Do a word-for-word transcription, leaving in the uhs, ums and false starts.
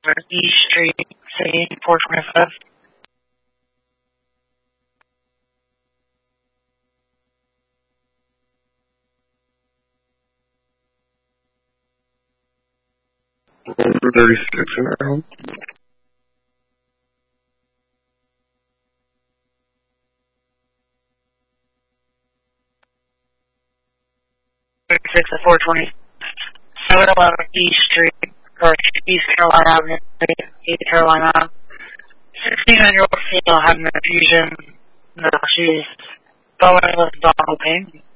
East Street, City, four twenty-five. Number thirty-six in our home. thirty-six at four twenty. seven eleven East Street, or East Carolina Avenue, East Carolina. sixteen-year-old female having an infusion. No, she's going with abdominal pain.